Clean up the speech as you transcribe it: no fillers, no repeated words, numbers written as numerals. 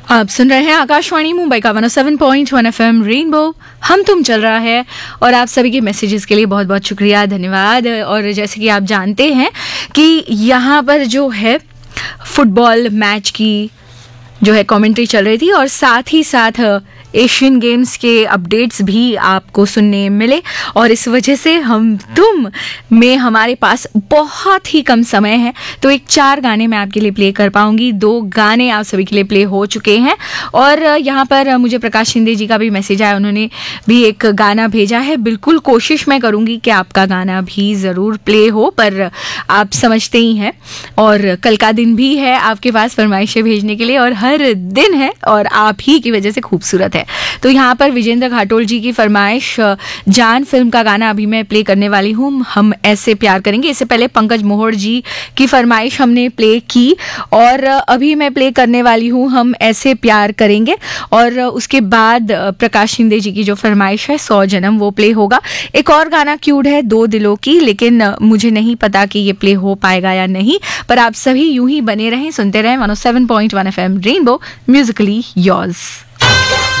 आप सुन रहे हैं आकाशवाणी मुंबई का 107.1 FM रेनबो। हम तुम चल रहा है और आप सभी के मैसेजेस के लिए बहुत बहुत शुक्रिया, धन्यवाद। और जैसे कि आप जानते हैं कि यहाँ पर जो है फुटबॉल मैच की जो है कमेंट्री चल रही थी और साथ ही साथ एशियन गेम्स के अपडेट्स भी आपको सुनने मिले और इस वजह से हम तुम में हमारे पास बहुत ही कम समय है, तो एक 4 गाने मैं आपके लिए प्ले कर पाऊंगी। 2 गाने आप सभी के लिए प्ले हो चुके हैं और यहाँ पर मुझे प्रकाश शिंदे जी का भी मैसेज आया, उन्होंने भी एक गाना भेजा है। बिल्कुल कोशिश मैं करूंगी कि आपका गाना भी ज़रूर प्ले हो, पर आप समझते ही हैं और कल का दिन भी है आपके पास फरमाइशें भेजने के लिए और हर दिन है और आप ही की वजह से खूबसूरत है। तो यहाँ पर विजेंद्र घाटोल जी की फरमाइश जान फिल्म का गाना अभी मैं प्ले करने वाली हूँ, हम ऐसे प्यार करेंगे। इससे पहले पंकज मोहर जी की फरमाइश हमने प्ले की और अभी मैं प्ले करने वाली हूँ हम ऐसे प्यार करेंगे। और उसके बाद प्रकाश शिंदे जी की जो फरमाइश है 100 जन्म, वो प्ले होगा। एक और गाना क्यूड है 2 दिलों की, लेकिन मुझे नहीं पता कि ये प्ले हो पाएगा या नहीं, पर आप सभी यूं ही बने रहें, सुनते रहें 107.1 FM रेनबो, म्यूजिकली योर्स।